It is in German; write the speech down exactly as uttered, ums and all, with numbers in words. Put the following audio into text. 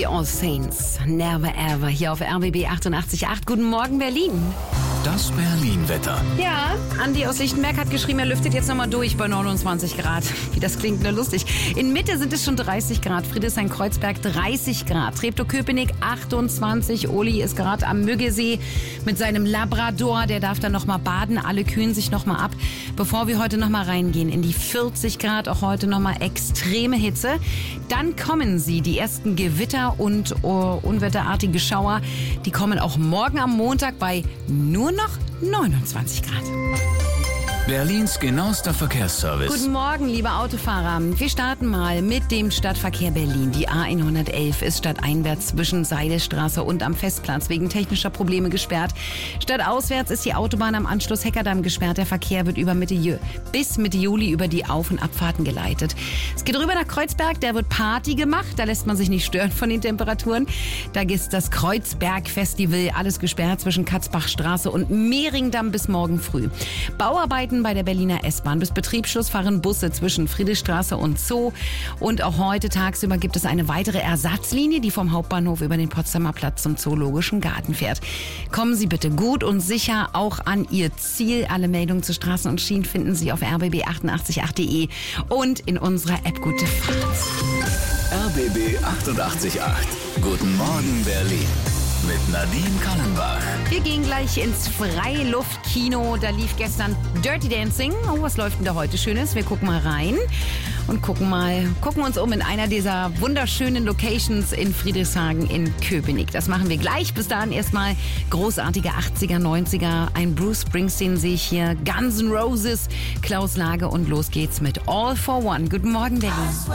All Saints, Never Ever, hier auf R B B achtundachtzig Komma acht. Guten Morgen, Berlin. Das Berlin-Wetter. Ja, Andi aus Lichtenberg hat geschrieben, er lüftet jetzt nochmal durch bei neunundzwanzig Grad. Wie das klingt, nur lustig. In Mitte sind es schon dreißig Grad, Friedrichshain-Kreuzberg dreißig Grad, Treptow-Köpenick achtundzwanzig, Uli ist gerade am Müggesee mit seinem Labrador, der darf dann nochmal baden, alle kühlen sich nochmal ab. Bevor wir heute nochmal reingehen in die vierzig Grad, auch heute nochmal extreme Hitze, dann kommen sie, die ersten Gewitter und uh, unwetterartige Schauer, die kommen auch morgen am Montag bei nur noch neunundzwanzig Grad. Berlins genauester Verkehrsservice. Guten Morgen, liebe Autofahrer. Wir starten mal mit dem Stadtverkehr Berlin. Die A hundertelf ist stadteinwärts zwischen Seilestraße und am Festplatz wegen technischer Probleme gesperrt. Stadtauswärts ist die Autobahn am Anschluss Heckerdamm gesperrt. Der Verkehr wird über Mitte Ju- bis Mitte Juli über die Auf- und Abfahrten geleitet. Es geht rüber nach Kreuzberg, da wird Party gemacht. Da lässt man sich nicht stören von den Temperaturen. Da ist das Kreuzberg-Festival, alles gesperrt zwischen Katzbachstraße und Mehringdamm bis morgen früh. Bauarbeiten bei der Berliner S-Bahn. Bis Betriebsschluss fahren Busse zwischen Friedrichstraße und Zoo. Und auch heute tagsüber gibt es eine weitere Ersatzlinie, die vom Hauptbahnhof über den Potsdamer Platz zum Zoologischen Garten fährt. Kommen Sie bitte gut und sicher auch an Ihr Ziel. Alle Meldungen zu Straßen und Schienen finden Sie auf r b b achtundachtzig Komma acht punkt de und in unserer App Gute Fahrt. R B B achtundachtzig Komma acht. Guten Morgen, Berlin. Mit Nadine Kallenbach. Wir gehen gleich ins Freiluftkino. Da lief gestern Dirty Dancing. Oh, was läuft denn da heute Schönes? Wir gucken mal rein und gucken mal, gucken uns um in einer dieser wunderschönen Locations in Friedrichshagen in Köpenick. Das machen wir gleich. Bis dahin erstmal großartige achtziger, neunziger. Ein Bruce Springsteen sehe ich hier. Guns N' Roses, Klaus Lage und los geht's mit All for One. Guten Morgen, Berlin.